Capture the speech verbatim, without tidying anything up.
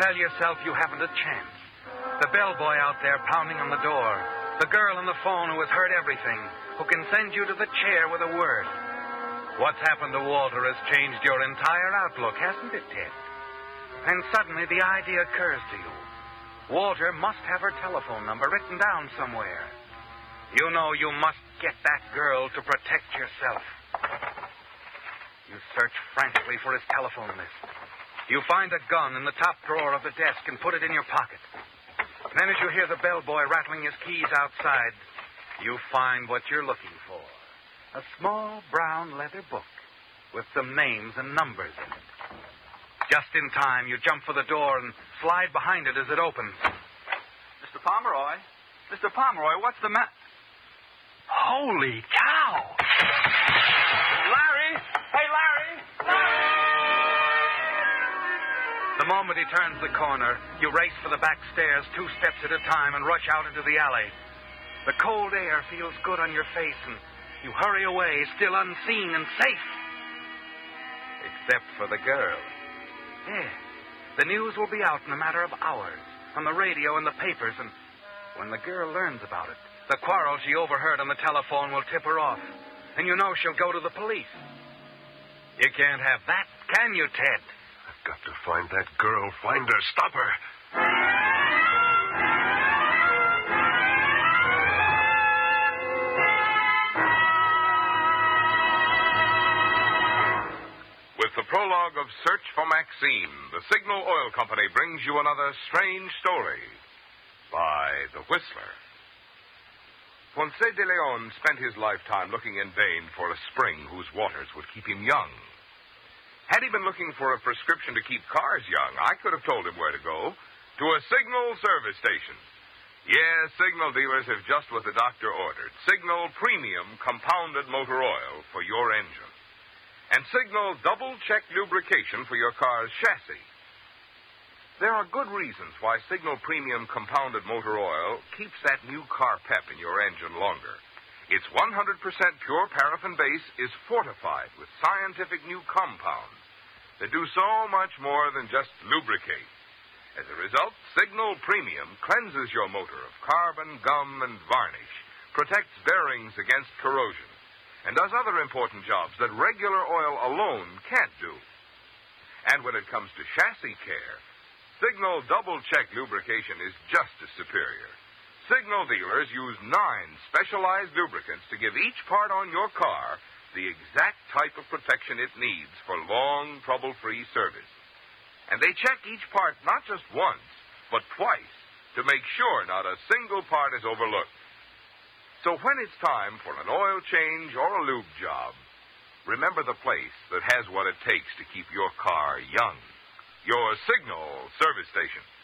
tell yourself you haven't a chance. The bellboy out there pounding on the door. The girl on the phone who has heard everything, who can send you to the chair with a word. What's happened to Walter has changed your entire outlook, hasn't it, Ted? And suddenly the idea occurs to you. Walter must have her telephone number written down somewhere. You know you must get that girl to protect yourself. You search frantically for his telephone list. You find a gun in the top drawer of the desk and put it in your pocket. Then as you hear the bellboy rattling his keys outside, you find what you're looking for. A small brown leather book with some names and numbers in it. Just in time, you jump for the door and slide behind it as it opens. Mister Pomeroy? Mister Pomeroy, what's the matter? Holy cow! Larry! Hey, Larry! Larry! The moment he turns the corner, you race for the back stairs two steps at a time and rush out into the alley. The cold air feels good on your face, and you hurry away, still unseen and safe. Except for the girl. Yes, the news will be out in a matter of hours, on the radio and the papers, and when the girl learns about it, the quarrel she overheard on the telephone will tip her off, and you know she'll go to the police. You can't have that, can you, Ted? I've got to find that girl. Find her. Stop her. With the prologue of Search for Maxine, the Signal Oil Company brings you another strange story by The Whistler. Ponce de Leon spent his lifetime looking in vain for a spring whose waters would keep him young. Had he been looking for a prescription to keep cars young, I could have told him where to go. To a Signal service station. Yes, Signal dealers have just what the doctor ordered. Signal Premium Compounded Motor Oil for your engine. And Signal Double-Check Lubrication for your car's chassis. There are good reasons why Signal Premium Compounded Motor Oil keeps that new car pep in your engine longer. Its one hundred percent pure paraffin base is fortified with scientific new compounds that do so much more than just lubricate. As a result, Signal Premium cleanses your motor of carbon, gum, and varnish, protects bearings against corrosion, and does other important jobs that regular oil alone can't do. And when it comes to chassis care, Signal Double-Check Lubrication is just as superior. Signal dealers use nine specialized lubricants to give each part on your car the exact type of protection it needs for long, trouble-free service. And they check each part not just once, but twice, to make sure not a single part is overlooked. So when it's time for an oil change or a lube job, remember the place that has what it takes to keep your car young. Your Signal service station.